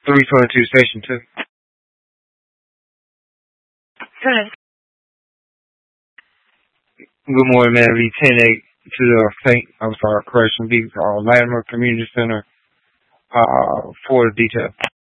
322 Station 2. Good morning, man. Be 10-8 to the Correction Beach, Latimer Community Center, for the detail.